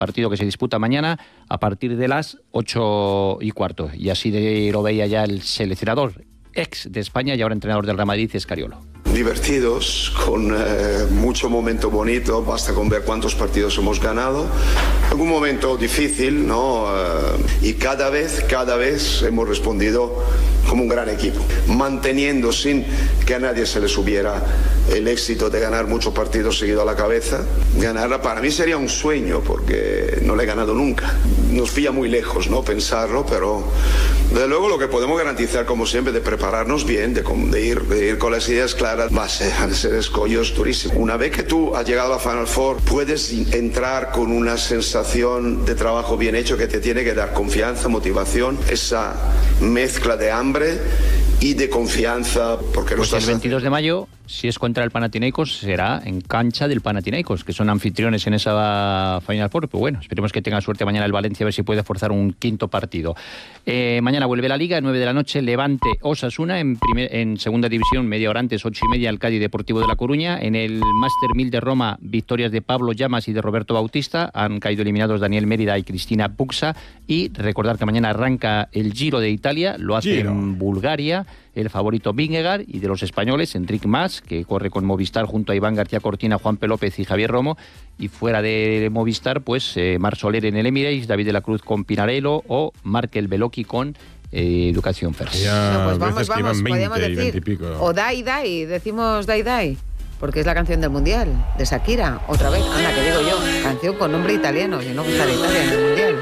partido que se disputa mañana a partir de las 8:15. Y así lo veía ya el seleccionador ex de España y ahora entrenador del Real Madrid, Escariolo. Divertidos, con mucho momento bonito, basta con ver cuántos partidos hemos ganado. Algún momento difícil, ¿no? Y cada vez hemos respondido como un gran equipo, manteniendo sin que a nadie se le subiera el éxito de ganar muchos partidos seguidos a la cabeza. Ganarla para mí sería un sueño, porque no le he ganado nunca. Nos pilla muy lejos, ¿no? Pensarlo, pero desde luego lo que podemos garantizar, como siempre, de prepararnos bien, de ir con las ideas claras, van a ser escollos durísimos. Una vez que tú has llegado a la Final Four, puedes entrar con una sensación de trabajo bien hecho que te tiene que dar confianza, motivación, esa mezcla de hambre y de confianza, porque pues el 22 de mayo, si es contra el Panathinaikos, será en cancha del Panathinaikos, que son anfitriones en esa Final Four. Pero bueno, esperemos que tenga suerte mañana el Valencia, a ver si puede forzar un quinto partido. Mañana vuelve la Liga, 9 de la noche, Levante Osasuna, en segunda división, media hora antes, 8:30, el Cádiz Deportivo de La Coruña. En el Master 1000 de Roma, victorias de Pablo Llamas y de Roberto Bautista. Han caído eliminados Daniel Mérida y Cristina Buxa. Y recordar que mañana arranca el Giro de Italia, lo hace en Bulgaria el favorito Vingegaard, y de los españoles, Enric Mas, que corre con Movistar junto a Iván García Cortina, Juan P. López y Javier Romo. Y fuera de Movistar, pues Marc Soler en el Emirates, David de la Cruz con Pinarello o Markel Beloki con Educación First. Pues vamos, podríamos decir, o Dai Dai, decimos Dai Dai, porque es la canción del Mundial, de Shakira, otra vez, anda, que digo yo, canción con nombre italiano, si no gusta de Italia en el Mundial.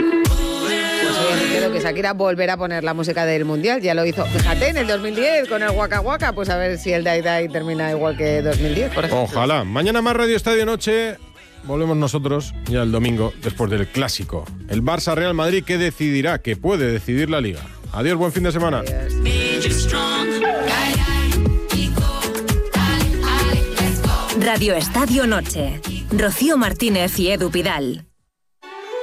Creo que Shakira volverá a poner la música del Mundial, ya lo hizo, fíjate, en el 2010 con el Waka Waka, pues a ver si el Dai Dai termina igual que 2010, por ejemplo. Ojalá. Mañana más Radio Estadio Noche, volvemos nosotros ya el domingo, después del clásico. El Barça Real Madrid, que decidirá, que puede decidir la Liga. Adiós, buen fin de semana. Radio Estadio Noche. Rocío Martínez y Edu Pidal.